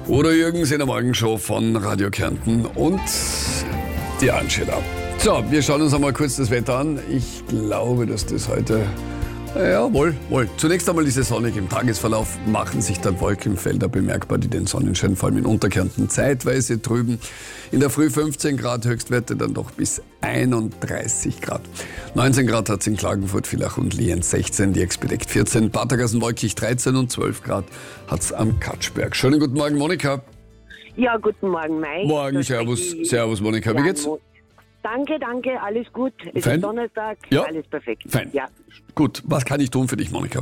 Udo Jürgens in der Morgenshow von Radio Kärnten und die Angela. So, wir schauen uns einmal kurz das Wetter an. Ich glaube, dass das heute... Ja, wohl. Zunächst einmal ist es sonnig. Im Tagesverlauf machen sich dann Wolkenfelder bemerkbar, die den Sonnenschein vor allem in Unterkärnten zeitweise trüben. In der Früh 15 Grad, Höchstwerte dann doch bis 31 Grad. 19 Grad hat es in Klagenfurt, Villach und Lienz, 16, die bedeckt 14, Patergassen, Wolkig 13 und 12 Grad hat es am Katschberg. Schönen guten Morgen, Monika. Ja, guten Morgen, Mike. Morgen, servus, Monika. Wie geht's? Danke, alles gut. Es Fein? ist Donnerstag, Ja. alles perfekt. Fein. Ja. Gut, was kann ich tun für dich, Monika?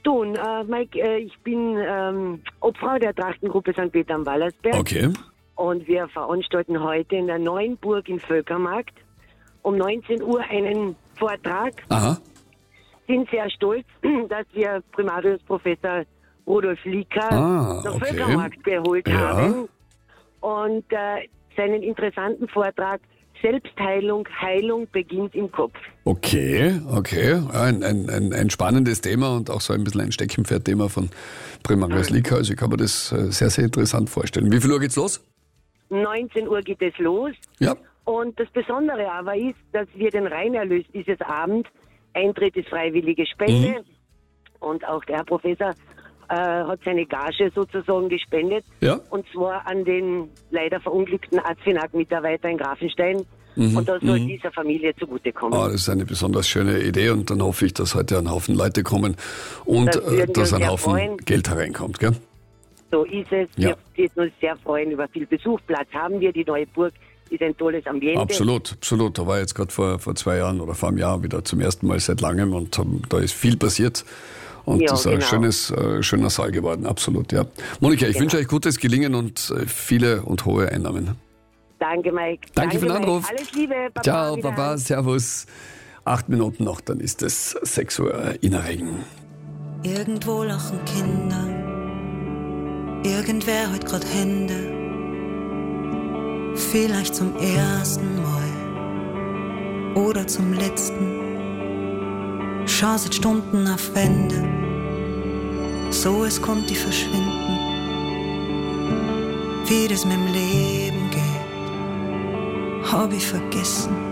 Mike, ich bin Obfrau der Trachtengruppe St. Peter am Wallersberg. Okay. Und wir veranstalten heute in der Neuen Burg in Völkermarkt um 19 Uhr einen Vortrag. Aha. Sind sehr stolz, dass wir Primarius Professor Rudolf Lieker nach okay. Völkermarkt geholt Ja. haben. Und seinen interessanten Vortrag Selbstheilung, Heilung beginnt im Kopf. Okay. Ja, ein spannendes Thema und auch so ein bisschen ein Steckenpferd-Thema von Primarius Lieker. Also ich kann mir das sehr, sehr interessant vorstellen. Wie viel Uhr geht's los? 19 Uhr geht es los. Ja. Und das Besondere aber ist, dass wir den Reinerlös dieses Abend, Eintritt ist freiwillige Spende, und auch der Herr Professor hat seine Gage sozusagen gespendet. Ja. Und zwar an den leider verunglückten ASFINAG-Mitarbeiter in Grafenstein. Und das soll dieser Familie zugutekommen. Das ist eine besonders schöne Idee und dann hoffe ich, dass heute ein Haufen Leute kommen und Das würden wir dass uns ein sehr Haufen freuen. Geld hereinkommt, gell? So ist es. Ja. Wir würden uns sehr freuen über viel Besuch. Platz haben wir. Die neue Burg ist ein tolles Ambiente. Absolut. Da war ich jetzt gerade vor 2 Jahren oder vor einem Jahr wieder zum ersten Mal seit langem und da ist viel passiert. Und Ja, das ist genau. ein schöner Saal geworden, absolut, ja. Monika, ich wünsche euch gutes Gelingen und viele und hohe Einnahmen. Danke, Mike. Danke für den Mike. Anruf. Alles Liebe. Baba, Ciao, wieder. Baba, servus. 8 Minuten noch, dann ist es 6 Uhr in Regen. Irgendwo lachen Kinder, irgendwer hat grad Hände, vielleicht zum ersten Mal oder zum letzten. Schau seit Stunden auf Wände, so es kommt die verschwinden. Wie das mit dem Leben geht, hab ich vergessen.